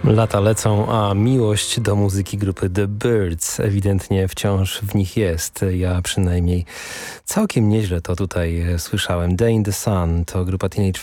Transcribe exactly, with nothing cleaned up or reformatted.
Lata lecą, a miłość do muzyki grupy The Byrds ewidentnie wciąż w nich jest. Ja przynajmniej całkiem nieźle to tutaj słyszałem. Day in the Sun to grupa Teenage